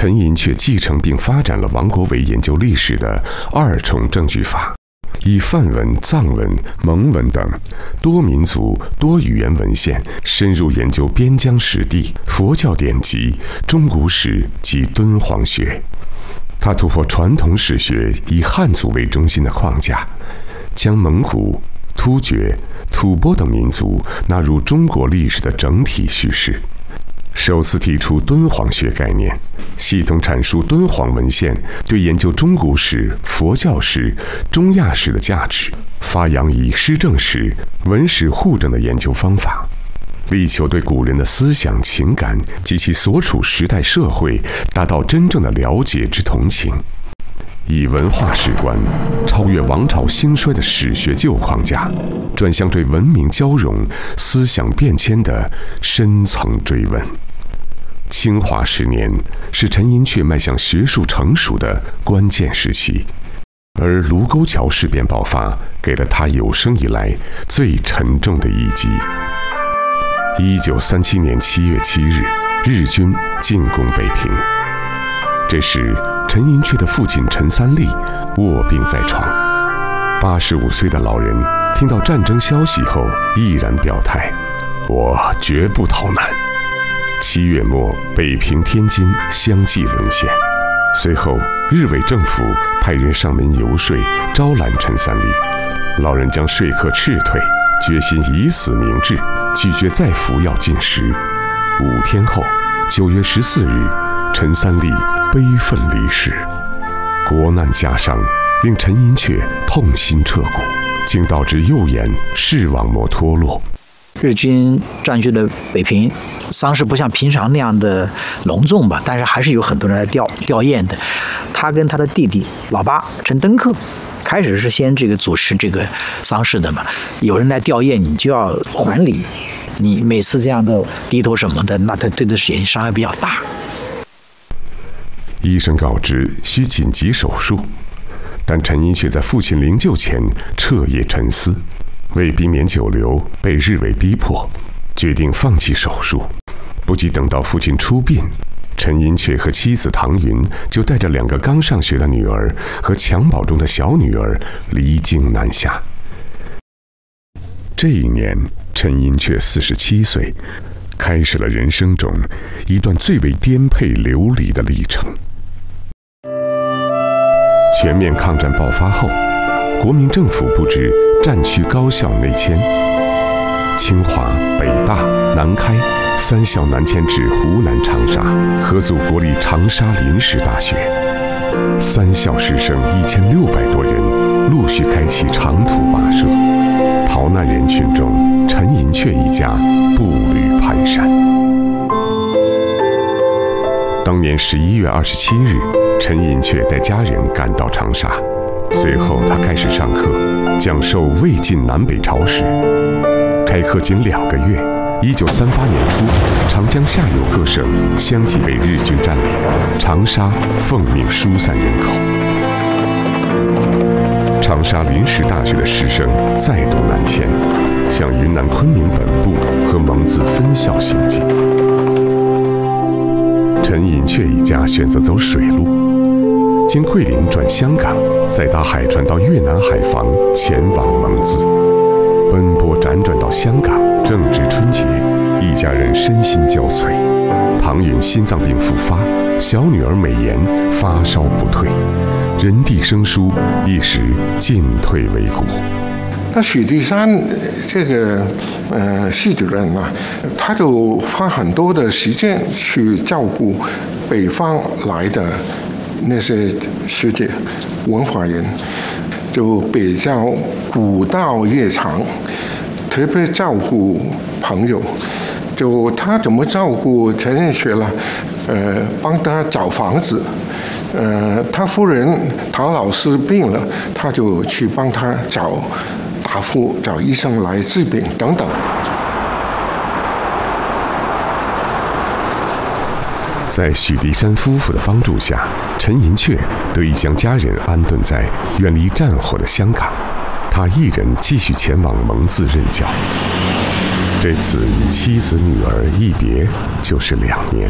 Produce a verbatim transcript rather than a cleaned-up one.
陈寅恪继承并发展了王国维研究历史的二重证据法，以梵文、藏文、蒙文等多民族、多语言文献深入研究边疆史地、佛教典籍、中古史及敦煌学。他突破传统史学以汉族为中心的框架，将蒙古、突厥、吐蕃等民族纳入中国历史的整体叙事，首次提出敦煌学概念，系统阐述敦煌文献对研究中古史、佛教史、中亚史的价值，发扬以诗政史、文史互证的研究方法，力求对古人的思想情感及其所处时代社会达到真正的了解之同情，以文化史观超越王朝兴衰的史学旧框架，转向对文明交融、思想变迁的深层追问。清华十年是陈寅恪迈向学术成熟的关键时期，而卢沟桥事变爆发，给了他有生以来最沉重的一击。一九三七年七月七日，日军进攻北平。这时，陈寅恪的父亲陈三立卧病在床。八十五岁的老人听到战争消息后，毅然表态：“我绝不逃难。”七月末，北平、天津相继沦陷。随后，日伪政府派人上门游说，招揽陈三立。老人将说客斥退，决心以死明志，拒绝再服药进食。五天后，九月十四日，陈三立悲愤离世。国难家伤令陈寅恪痛心彻骨，竟导致右眼视网膜脱落。 日军占据了北平，丧事不像平常那样的隆重吧，但是还是有很多人来吊吊唁的。他跟他的弟弟老八陈登克，开始是先这个主持这个丧事的嘛，有人来吊唁，你就要还礼。你每次这样的低头什么的，那他对的眼睛伤害比较大。 医生告知需紧急手术，但陈寅恪在父亲灵柩前彻夜沉思，为避免久留被日伪逼迫，决定放弃手术。不及等到父亲出殡，陈寅恪和妻子唐云就带着两个刚上学的女儿和襁褓中的小女儿离京南下。这一年，陈寅恪四十七岁，开始了人生中一段最为颠沛流离的历程。全面抗战爆发后，国民政府布置战区高校内迁，清华、北大、南开三校南迁至湖南长沙，合组国立长沙临时大学。三校师生一千六百多人陆续开启长途跋涉，逃难人群中，陈寅恪一家步履蹒跚。当年十一月二十七日，陈寅恪带家人赶到长沙，随后他开始上课，讲授魏晋南北朝史。开课仅两个月，一九三八年初，长江下游各省相继被日军占领，长沙奉命疏散人口。长沙临时大学的师生再度南迁，向云南昆明本部和蒙自分校行进。陈寅恪一家选择走水路，经桂林转香港，再搭海船到越南海防，前往蒙自。奔波辗转到香港，正值春节，一家人身心交瘁。唐云心脏病复发，小女儿美妍发烧不退，人地生疏，一时进退维谷。 那许地山这个呃系主任呢，他就花很多的时间去照顾北方来的那些学姐、文化人，就比较古道热肠，特别照顾朋友。就他怎么照顾陈寅恪了？呃，帮他找房子。呃，他夫人陶老师病了，他就去帮他找大夫、找医生来治病等等。 在许地山夫妇的帮助下，陈寅恪得以将家人安顿在远离战火的香港，他一人继续前往蒙自任教。这次与妻子女儿一别就是两年。